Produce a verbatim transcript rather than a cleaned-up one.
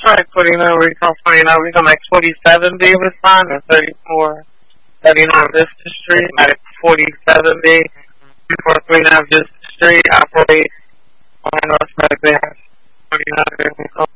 right, forty-nine Recall forty-nine Recall Max forty-seven B respond or thirty-four thirty-nine Vista Street, Max forty-seven B, four thirty-nine Vista Street, operate on North Medic forty-nine Recall.